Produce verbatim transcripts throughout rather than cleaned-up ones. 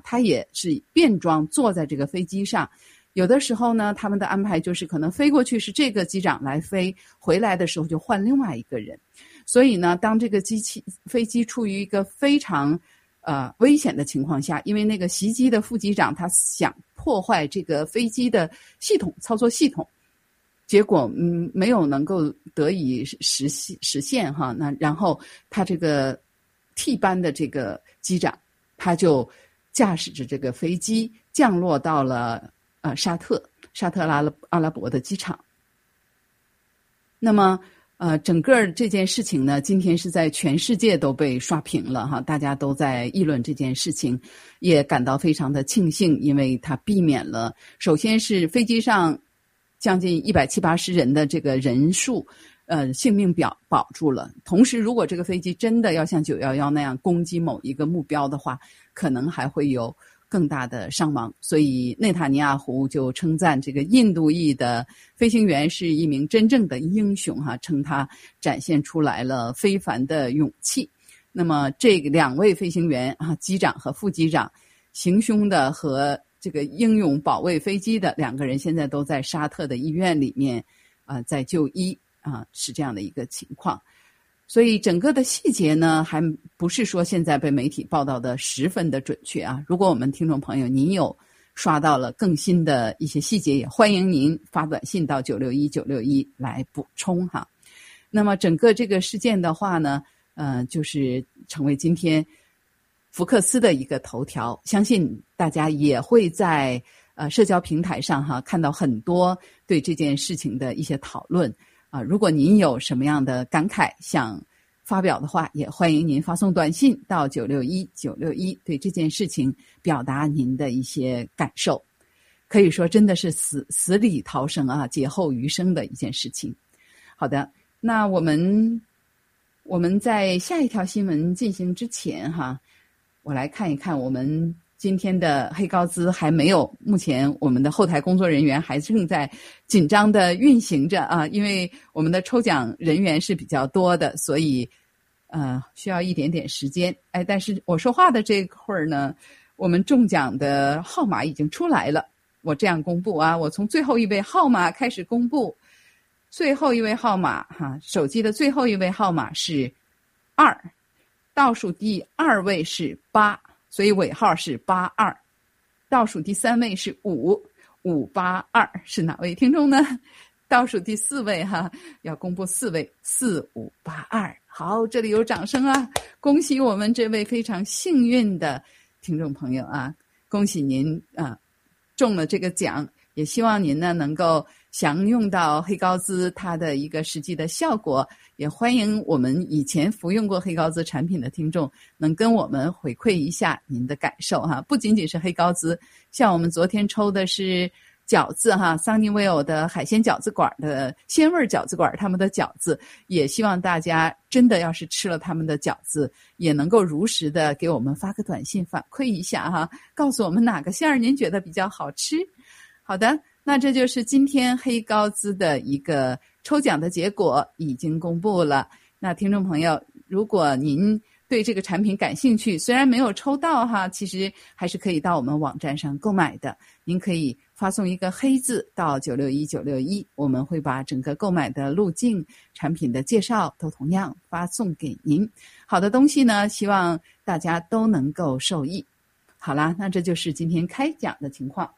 他也是便装坐在这个飞机上。有的时候呢，他们的安排就是可能飞过去是这个机长来飞，回来的时候就换另外一个人。所以呢，当这个机器飞机处于一个非常呃危险的情况下，因为那个袭击的副机长他想破坏这个飞机的系统操作系统，结果嗯没有能够得以实现实现哈。那然后他这个替班的这个机长，他就驾驶着这个飞机降落到了呃沙特沙特阿拉阿拉伯的机场。那么呃，整个这件事情呢，今天是在全世界都被刷屏了哈，大家都在议论这件事情，也感到非常的庆幸，因为它避免了，首先是飞机上将近一百七八十人的这个人数，呃，性命表保住了。同时，如果这个飞机真的要像九一一那样攻击某一个目标的话，可能还会有更大的伤亡。所以内塔尼亚胡就称赞这个印度裔的飞行员是一名真正的英雄哈，称他展现出来了非凡的勇气。那么这两位飞行员啊，机长和副机长，行凶的和这个英勇保卫飞机的两个人，现在都在沙特的医院里面啊、呃，在就医啊，是这样的一个情况。所以整个的细节呢，还不是说现在被媒体报道的十分的准确啊。如果我们听众朋友您有刷到了更新的一些细节，也欢迎您发短信到九六一九六一来补充哈。那么整个这个事件的话呢，呃，就是成为今天福克斯的一个头条，相信大家也会在呃社交平台上哈看到很多对这件事情的一些讨论。啊，如果您有什么样的感慨想发表的话，也欢迎您发送短信到九六一九六一，对这件事情表达您的一些感受。可以说真的是死死里逃生啊，劫后余生的一件事情。好的，那我们我们在下一条新闻进行之前哈，我来看一看我们今天的黑高兹还没有，目前我们的后台工作人员还正在紧张的运行着啊，因为我们的抽奖人员是比较多的，所以呃需要一点点时间。哎，但是我说话的这会儿呢，我们中奖的号码已经出来了。我这样公布啊，我从最后一位号码开始公布，最后一位号码哈，手机的最后一位号码是二，倒数第二位是八。所以尾号是八二，倒数第三位是五五八二，是哪位听众呢？倒数第四位哈，要公布四位四五八二。好，这里有掌声啊！恭喜我们这位非常幸运的听众朋友啊！恭喜您啊，中了这个奖，也希望您呢能够享用到黑高兹它的一个实际的效果。也欢迎我们以前服用过黑高兹产品的听众能跟我们回馈一下您的感受哈。不仅仅是黑高兹，像我们昨天抽的是饺子哈，桑尼威尔的海鲜饺子馆的鲜味饺子馆他们的饺子，也希望大家真的要是吃了他们的饺子，也能够如实的给我们发个短信反馈一下哈，告诉我们哪个馅儿您觉得比较好吃。好的，那这就是今天黑高兹的一个抽奖的结果已经公布了。那听众朋友，如果您对这个产品感兴趣，虽然没有抽到哈，其实还是可以到我们网站上购买的。您可以发送一个黑字到九六一九六一，我们会把整个购买的路径、产品的介绍都同样发送给您。好的东西呢，希望大家都能够受益。好啦，那这就是今天开奖的情况。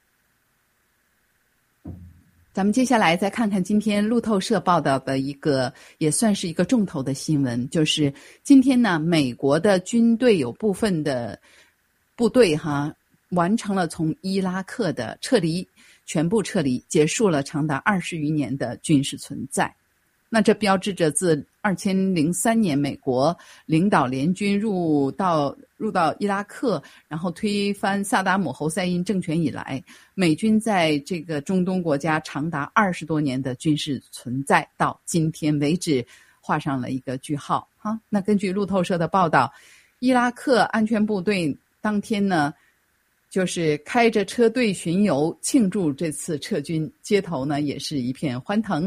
咱们接下来再看看今天路透社报道的一个也算是一个重头的新闻，就是今天呢，美国的军队有部分的部队哈完成了从伊拉克的撤离，全部撤离，结束了长达二十余年的军事存在。那这标志着自二千零三年美国领导联军入到入到伊拉克，然后推翻萨达姆侯赛因政权以来，美军在这个中东国家长达二十多年的军事存在到今天为止画上了一个句号哈。那根据路透社的报道，伊拉克安全部队当天呢，就是开着车队巡游庆祝这次撤军，街头呢也是一片欢腾。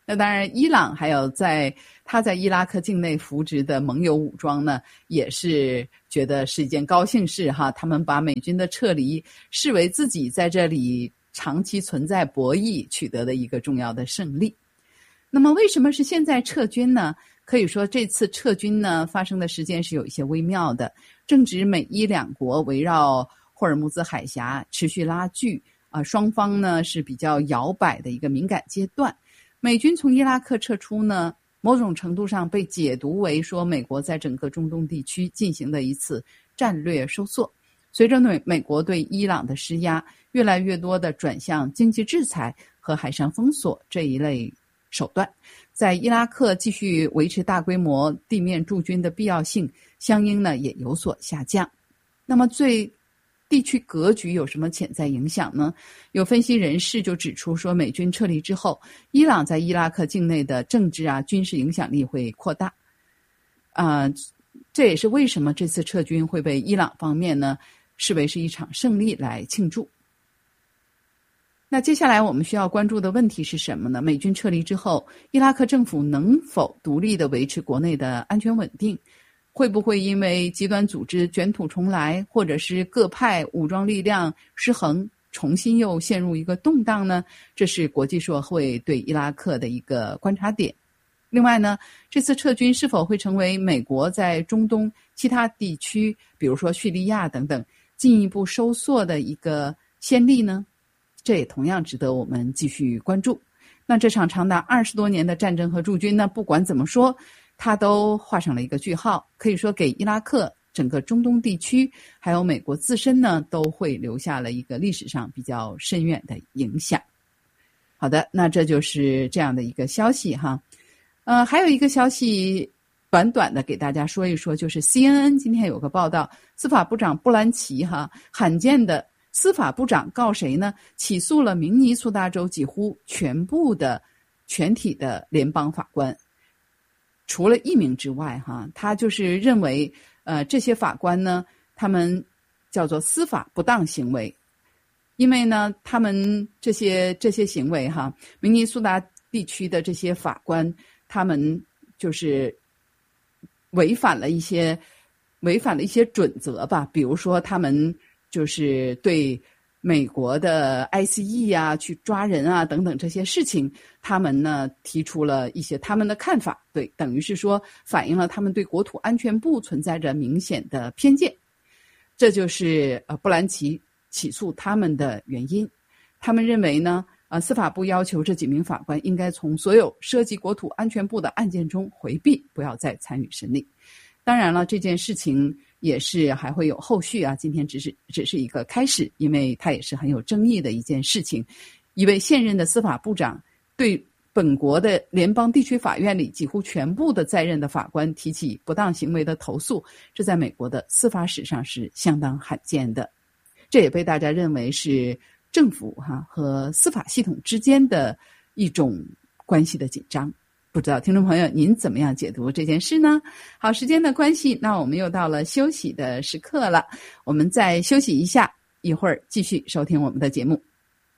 那当然，伊朗还有在他在伊拉克境内扶植的盟友武装呢，也是觉得是一件高兴事哈。他们把美军的撤离视为自己在这里长期存在博弈取得的一个重要的胜利。那么为什么是现在撤军呢？可以说这次撤军呢发生的时间是有一些微妙的，正值美伊两国围绕霍尔木兹海峡持续拉锯啊、呃，双方呢是比较摇摆的一个敏感阶段。美军从伊拉克撤出呢，某种程度上被解读为说美国在整个中东地区进行的一次战略收缩。随着美美国对伊朗的施压，越来越多的转向经济制裁和海上封锁这一类手段，在伊拉克继续维持大规模地面驻军的必要性相应呢也有所下降。那么最地区格局有什么潜在影响呢？有分析人士就指出说，美军撤离之后，伊朗在伊拉克境内的政治啊、军事影响力会扩大。啊、呃，这也是为什么这次撤军会被伊朗方面呢视为是一场胜利来庆祝。那接下来我们需要关注的问题是什么呢？美军撤离之后，伊拉克政府能否独立地维持国内的安全稳定？会不会因为极端组织卷土重来，或者是各派武装力量失衡，重新又陷入一个动荡呢？这是国际社会对伊拉克的一个观察点。另外呢，这次撤军是否会成为美国在中东其他地区，比如说叙利亚等等，进一步收缩的一个先例呢？这也同样值得我们继续关注。那这场长达二十多年的战争和驻军呢，不管怎么说，它都画上了一个句号，可以说给伊拉克、整个中东地区还有美国自身呢，都会留下了一个历史上比较深远的影响。好的，那这就是这样的一个消息哈。呃，还有一个消息，短短的给大家说一说，就是 C N N 今天有个报道，司法部长布兰奇哈，罕见的司法部长告谁呢？起诉了明尼苏达州几乎全部的全体的联邦法官。除了一名之外哈，他就是认为呃这些法官呢，他们叫做司法不当行为，因为呢他们这些这些行为哈，明尼苏达地区的这些法官，他们就是违反了一些违反了一些准则吧，比如说他们就是对美国的 I C E 啊去抓人啊等等这些事情，他们呢提出了一些他们的看法，对，等于是说反映了他们对国土安全部存在着明显的偏见。这就是呃布兰奇起诉他们的原因。他们认为呢，呃司法部要求这几名法官应该从所有涉及国土安全部的案件中回避，不要再参与审理。当然了，这件事情也是还会有后续啊，今天只是只是一个开始，因为它也是很有争议的一件事情。一位现任的司法部长对本国的联邦地区法院里几乎全部的在任的法官提起不当行为的投诉，这在美国的司法史上是相当罕见的。这也被大家认为是政府哈和司法系统之间的一种关系的紧张。不知道听众朋友您怎么样解读这件事呢？好，时间的关系，那我们又到了休息的时刻了，我们再休息一下，一会儿继续收听我们的节目。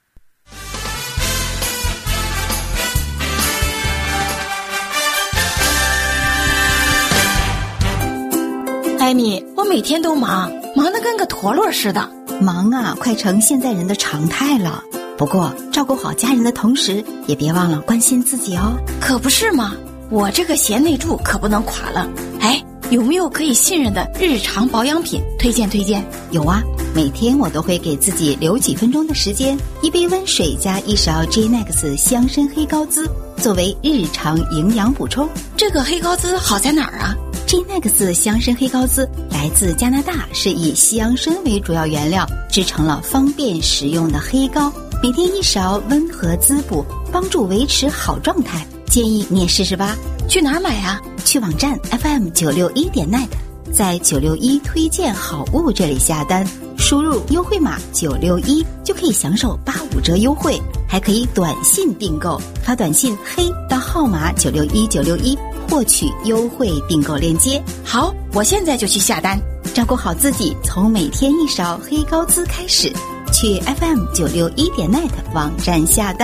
艾米，我每天都忙，忙得跟个陀螺似的。 忙啊，快成现在人的常态了。不过照顾好家人的同时，也别忘了关心自己哦。 可不是嘛，我这个贤内助可不能垮了。哎，有没有可以信任的日常保养品推荐推荐？ 有啊，每天我都会给自己留几分钟的时间，一杯温水加一勺 J N E X 香参黑高滋作为日常营养补充。 这个黑高滋好在哪儿啊 ？J N E X 香参黑高滋来自加拿大，是以西洋参为主要原料制成了方便食用的黑膏，每天一勺，温和滋补，帮助维持好状态。建议你也试试吧。 去哪儿买啊？ 去网站 F M 九六一点 net， 在九六一推荐好物这里下单，输入优惠码九六一就可以享受八五折优惠，还可以短信订购，发短信黑到号码九六一九六一获取优惠订购链接。 好，我现在就去下单。 照顾好自己，从每天一勺黑高滋开始。去 F M 九六一点 net 网站下单，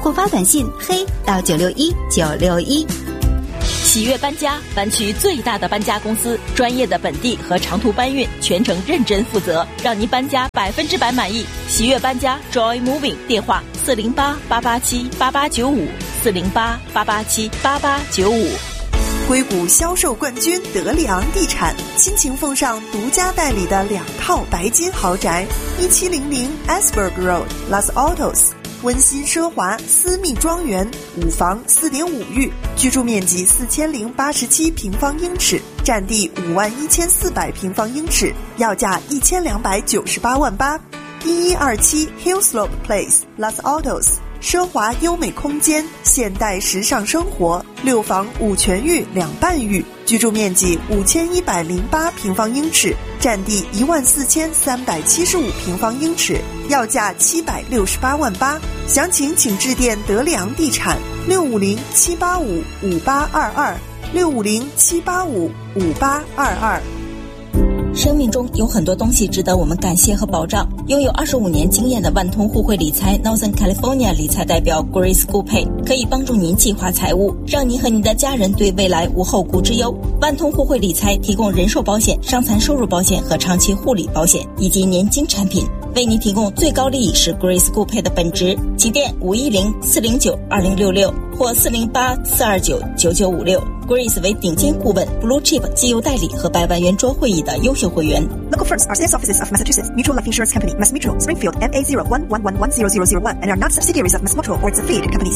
或发短信嘿到九六一九六一。 喜悦搬家，湾区最大的搬家公司，专业的本地和长途搬运，全程认真负责，让您搬家百分之百满意。喜悦搬家 Joy Moving， 电话四零八八八七八八九五四零八八八七八八九五。 硅谷销售冠军德里昂地产倾情奉上独家代理的两套白金豪宅，一七零零 Asberg Road Los Altos。温馨奢华私密庄园，五房 四点五 浴，居住面积四千零八十七平方英尺，占地五万一千四百平方英尺，要价一千两百九十八万八。一一二七 Hillslope Place Los Altos， 奢华优美空间，现代时尚生活，六房五全浴两半浴，居住面积五千一百零八平方英尺，占地一万四千三百七十五平方英尺，要价七百六十八万八。详情请致电德里昂地产六五零七八五五八二二六五零七八五五八二二。 生命中有很多东西值得我们感谢和保障。拥有二十五年经验的万通互惠理财 Northern California 理财代表 Grace Gupay 可以帮助您计划财务，让您和您的家人对未来无后顾之忧。万通互惠理财提供人寿保险、伤残收入保险和长期护理保险以及年金产品，为您提供最高利益是 Grace Gupay 的本职。起电五一零四零九二零六六或四零八四二九九九五六。Grace 为顶尖顾问 Blue Chip 绩优代理和百万圆桌会议的优秀会员。 Local firms are sales offices of Massachusetts Mutual Life Insurance Company, Mass Mutual, Springfield, M A zero one one one one zero zero zero one, and are not subsidiaries of Mass Mutual or its affiliated companies.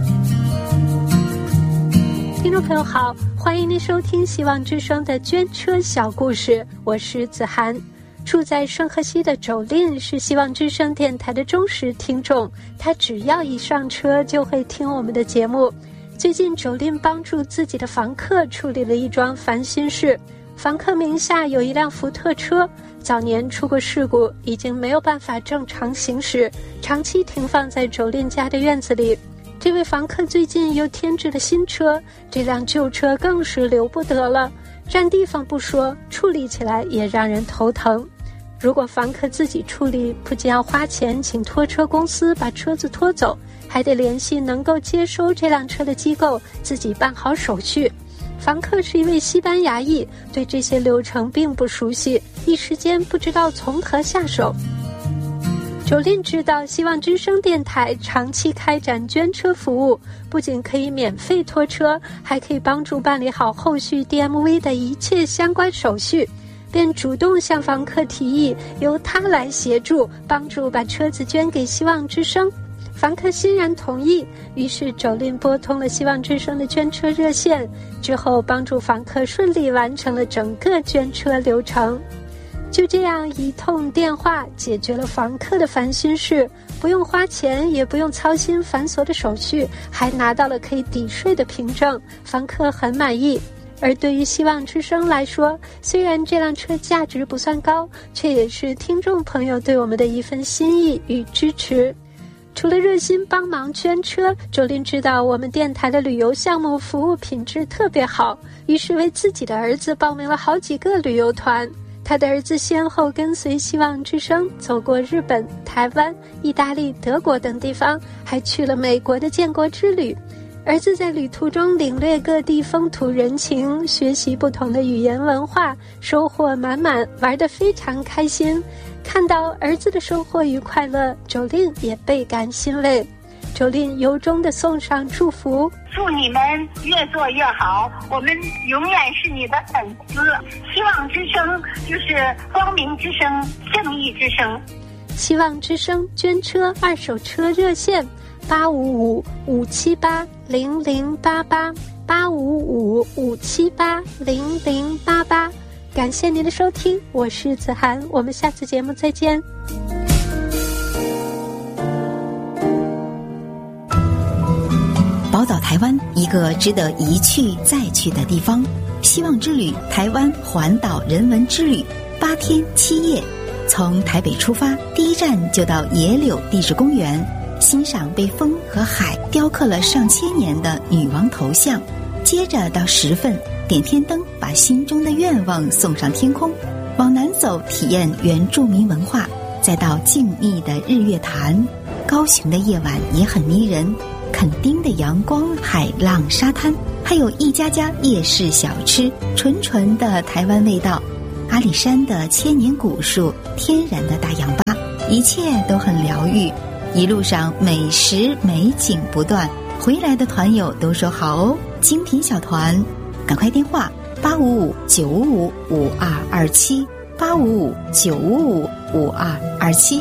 听众朋友好，欢迎您收听希望之声的捐车小故事，我是子涵。住在圣荷西的周令是希望之声电台的忠实听众，他只要一上车就会听我们的节目。最近周令帮助自己的房客处理了一桩烦心事，房客名下有一辆福特车，早年出过事故，已经没有办法正常行驶，长期停放在周令家的院子里。这位房客最近又添置了新车，这辆旧车更是留不得了，占地方不说，处理起来也让人头疼。如果房客自己处理，不仅要花钱请拖车公司把车子拖走，还得联系能够接收这辆车的机构，自己办好手续。房客是一位西班牙裔，对这些流程并不熟悉，一时间不知道从何下手。周令知道希望之声电台长期开展捐车服务，不仅可以免费拖车，还可以帮助办理好后续 D M V 的一切相关手续，便主动向房客提议由他来协助，帮助把车子捐给希望之声。房客欣然同意，于是周令拨通了希望之声的捐车热线，之后帮助房客顺利完成了整个捐车流程。就这样一通电话解决了房客的烦心事，不用花钱，也不用操心繁琐的手续，还拿到了可以抵税的凭证，房客很满意。而对于希望之声来说，虽然这辆车价值不算高，却也是听众朋友对我们的一份心意与支持。除了热心帮忙捐车，周令知道我们电台的旅游项目服务品质特别好，于是为自己的儿子报名了好几个旅游团。他的儿子先后跟随希望之声走过日本、台湾、意大利、德国等地方，还去了美国的建国之旅。儿子在旅途中领略各地风土人情，学习不同的语言文化，收获满满，玩得非常开心。看到儿子的收获与快乐，周令也倍感欣慰。周令由衷地送上祝福， 祝你们越做越好，我们永远是你的粉丝。希望之声就是光明之声，正义之声。 希望之声捐车二手车热线八五五五七八零零八八八五五五七八零零八八。感谢您的收听，我是子涵，我们下次节目再见。 宝岛台湾，一个值得一去再去的地方。希望之旅台湾环岛人文之旅，八天七夜，从台北出发，第一站就到野柳地质公园，欣赏被风和海雕刻了上千年的女王头像。接着到十份，点天灯，把心中的愿望送上天空。往南走，体验原住民文化，再到静谧的日月潭。 高雄的夜晚也很迷人，垦丁的阳光、海浪、沙滩，还有一家家夜市小吃，纯纯的台湾味道。阿里山的千年古树，天然的大氧吧，一切都很疗愈。一路上美食美景不断，回来的团友都说好哦，精品小团，赶快电话八五五九五五五二二七八五五九五五五二二七。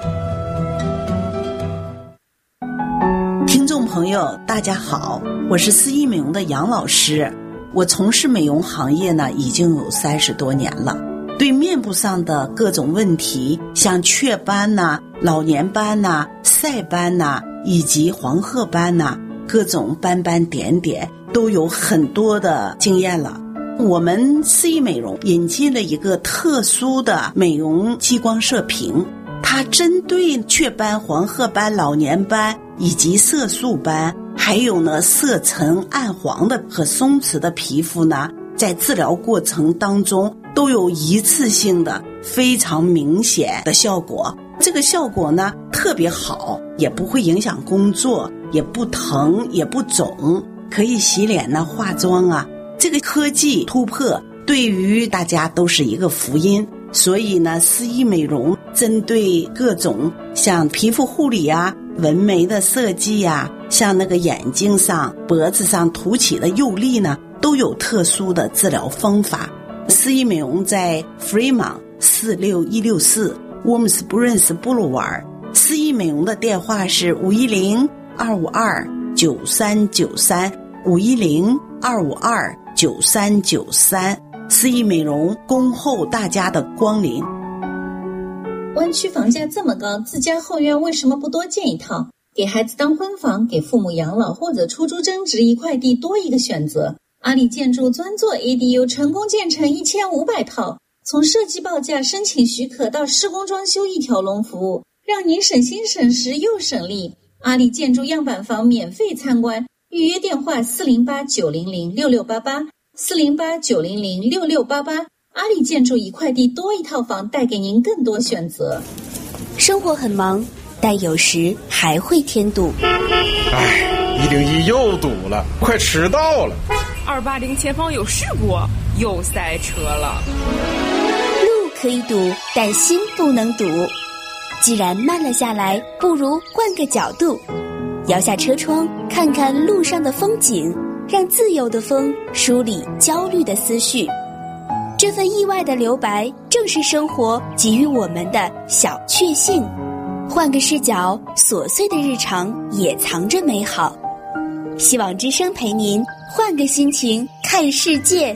听众朋友大家好，我是思怡美容的杨老师。我从事美容行业呢已经有三十多年了，对面部上的各种问题，像雀斑呐、老年斑呐、晒斑呐，以及黄褐斑呐，各种斑斑点点都有很多的经验了。我们思怡美容引进了一个特殊的美容激光射频，它针对雀斑、黄褐斑、老年斑以及色素斑，还有呢色沉暗黄的和松弛的皮肤呢，在治疗过程当中都有一次性的非常明显的效果。这个效果呢特别好，也不会影响工作，也不疼也不肿，可以洗脸呢化妆啊。这个科技突破对于大家都是一个福音，所以呢思怡美容针对各种像皮肤护理啊、纹眉的设计啊，像那个眼睛上、脖子上凸起的釉粒呢，都有特殊的治疗方法。思怡美容在 Fremont 四六一六四 Wormsprings Boulevard， 思怡美容的电话是五一零二五二九三九三 五一零二五二九三九三。思怡美容恭候大家的光临。 湾区房价这么高，自家后院为什么不多建一套？给孩子当婚房，给父母养老或者出租增值，一块地多一个选择。阿里建筑专做 A D U， 成功建成一千五百套，从设计报价、申请许可到施工装修一条龙服务，让您省心省时又省力。阿里建筑样板房免费参观，预约电话四零八九零零六六八八四零八九零零六六八八。阿里建筑一块地多一套房，带给您更多选择。 生活很忙，但有时还会添堵。 唉，一零一又堵了，快迟到了。 二八零前方有事故，又塞车了。 路可以堵，但心不能堵。既然慢了下来，不如换个角度，摇下车窗，看看路上的风景，让自由的风梳理焦虑的思绪。这份意外的留白，正是生活给予我们的小确幸。换个视角，琐碎的日常也藏着美好。希望之声陪您换个心情看世界。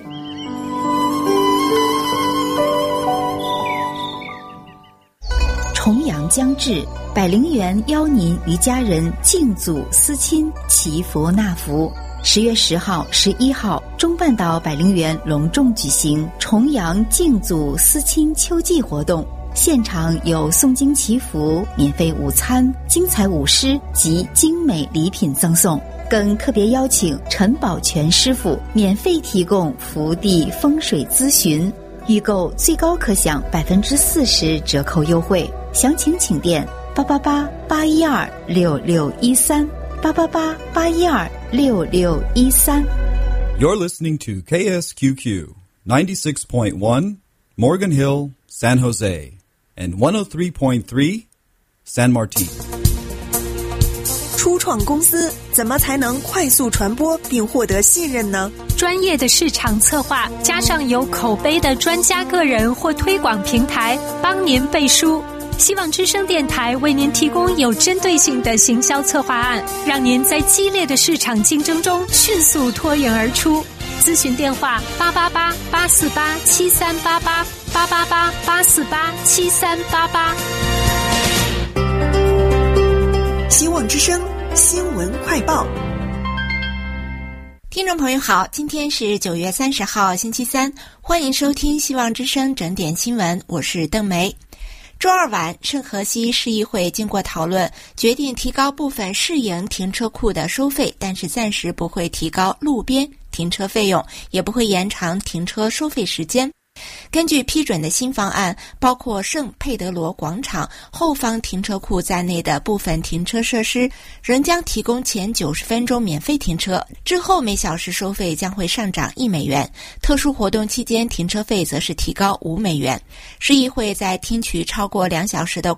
重阳将至，百灵园邀您与家人敬祖思亲，祈福纳福。十月十号、十一号，中半岛百灵园隆重举行重阳敬祖思亲秋季活动，现场有诵经祈福、免费午餐、精彩舞狮及精美礼品赠送，更特别邀请陈宝全师傅免费提供福地风水咨询，预购最高可享百分之四十折扣优惠。详情请电八八八八一二六六一三八八八八一二六六一三。 You're listening to K S Q Q ninety-six point one Morgan Hill, San Jose, and one oh three point three San Martin。 初创公司怎么才能快速传播并获得信任呢？ 专业的市场策划，加上有口碑的专家个人或推广平台帮您背书。希望之声电台为您提供有针对性的行销策划案，让您在激烈的市场竞争中迅速脱颖而出。咨询电话八八八八四八七三八八八八八八四八七三八八。 希望之声新闻快报。 听众朋友好，今天是九月三十号星期三，欢迎收听希望之声整点新闻，我是邓梅。周二晚，圣荷西市议会经过讨论，决定提高部分市营停车库的收费，但是暂时不会提高路边停车费用，也不会延长停车收费时间。 根据批准的新方案，包括圣佩德罗广场后方停车库在内的部分停车设施仍将提供前九十分钟免费停车，之后每小时收费将会上涨一美元，特殊活动期间停车费则是提高五美元。市议会在听取超过两小时的